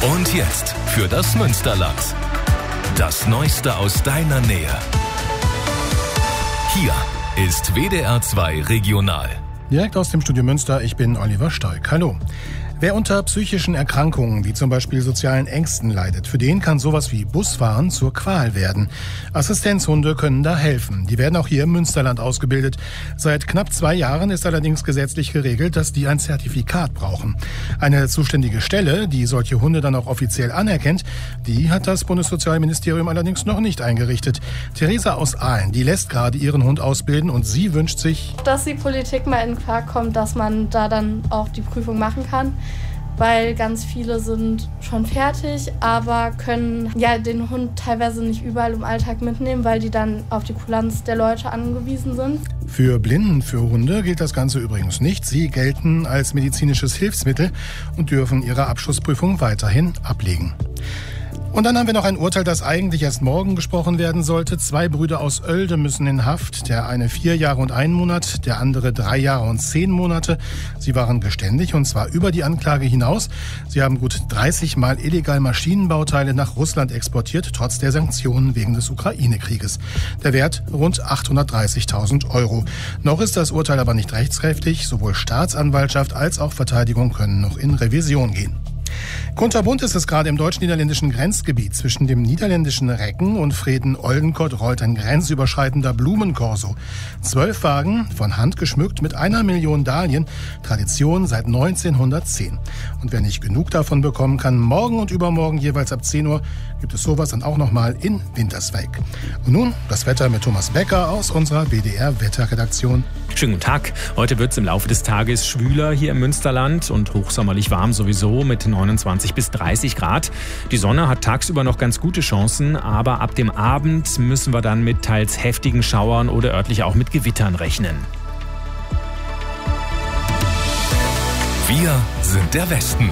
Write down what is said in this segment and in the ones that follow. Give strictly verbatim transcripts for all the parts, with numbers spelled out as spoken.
Und jetzt für das Münsterland. Das Neueste aus deiner Nähe. Hier ist W D R zwei Regional. Direkt aus dem Studio Münster, ich bin Oliver Stolk. Hallo. Wer unter psychischen Erkrankungen wie zum Beispiel sozialen Ängsten leidet, für den kann sowas wie Busfahren zur Qual werden. Assistenzhunde können da helfen. Die werden auch hier im Münsterland ausgebildet. Seit knapp zwei Jahren ist allerdings gesetzlich geregelt, dass die ein Zertifikat brauchen. Eine zuständige Stelle, die solche Hunde dann auch offiziell anerkennt, die hat das Bundessozialministerium allerdings noch nicht eingerichtet. Theresa aus Aalen, die lässt gerade ihren Hund ausbilden und sie wünscht sich, dass die Politik mal in Quark kommt, dass man da dann auch die Prüfung machen kann. Weil ganz viele sind schon fertig, aber können ja den Hund teilweise nicht überall im Alltag mitnehmen, weil die dann auf die Kulanz der Leute angewiesen sind. Für Blinden für Hunde gilt das Ganze übrigens nicht. Sie gelten als medizinisches Hilfsmittel und dürfen ihre Abschlussprüfung weiterhin ablegen. Und dann haben wir noch ein Urteil, das eigentlich erst morgen gesprochen werden sollte. Zwei Brüder aus Oelde müssen in Haft. Der eine vier Jahre und einen Monat, der andere drei Jahre und zehn Monate. Sie waren geständig und zwar über die Anklage hinaus. Sie haben gut dreißig Mal illegal Maschinenbauteile nach Russland exportiert, trotz der Sanktionen wegen des Ukraine-Krieges. Der Wert rund achthundertdreißigtausend Euro. Noch ist das Urteil aber nicht rechtskräftig. Sowohl Staatsanwaltschaft als auch Verteidigung können noch in Revision gehen. Kunterbunt ist es gerade im deutsch-niederländischen Grenzgebiet. Zwischen dem niederländischen Recken und Vreden-Oldenkot rollt ein grenzüberschreitender Blumenkorso. Zwölf Wagen, von Hand geschmückt mit einer Million Dahlien, Tradition seit neunzehnhundertzehn. Und wer nicht genug davon bekommen kann, morgen und übermorgen jeweils ab zehn Uhr gibt es sowas dann auch nochmal in Winterswijk. Und nun das Wetter mit Thomas Becker aus unserer W D R-Wetterredaktion. Schönen guten Tag. Heute wird es im Laufe des Tages schwüler hier im Münsterland und hochsommerlich warm sowieso mit neunundzwanzig bis dreißig Grad. Die Sonne hat tagsüber noch ganz gute Chancen, aber ab dem Abend müssen wir dann mit teils heftigen Schauern oder örtlich auch mit Gewittern rechnen. Wir sind der Westen.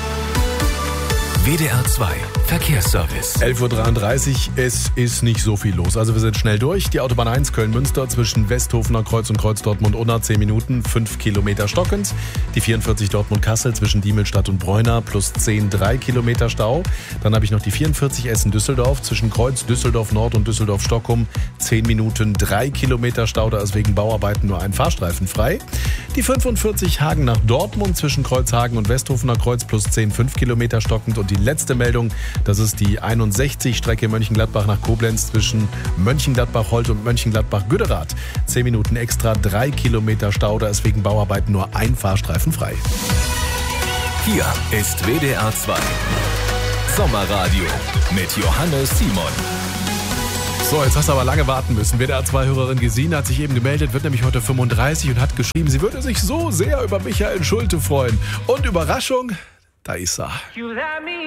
W D R zwei Verkehrsservice. elf Uhr dreiunddreißig, es ist nicht so viel los. Also wir sind schnell durch. Die Autobahn eins Köln-Münster zwischen Westhofener Kreuz und Kreuz Dortmund-Unna zehn Minuten, fünf Kilometer stockend. Die vierundvierzig Dortmund-Kassel zwischen Diemelstadt und Bräuner plus zehn, drei Kilometer Stau. Dann habe ich noch die vierundvierzig Essen-Düsseldorf zwischen Kreuz Düsseldorf-Nord und Düsseldorf-Stockholm zehn Minuten, drei Kilometer Stau. Da ist wegen Bauarbeiten nur ein Fahrstreifen frei. Die fünfundvierzig Hagen nach Dortmund zwischen Kreuzhagen und Westhofener Kreuz plus zehn, fünf Kilometer stockend. Und die letzte Meldung, das ist die einundsechzig Strecke Mönchengladbach nach Koblenz zwischen Mönchengladbach-Holt und Mönchengladbach-Güderath. zehn Minuten extra, drei Kilometer Stau, da ist wegen Bauarbeiten nur ein Fahrstreifen frei. Hier ist W D R zwei Sommerradio mit Johannes Simon. So, jetzt hast du aber lange warten müssen. W D R zwei Hörerin Gesine hat sich eben gemeldet, wird nämlich heute fünfunddreißig und hat geschrieben, sie würde sich so sehr über Michael Schulte freuen. Und Überraschung, da ist er.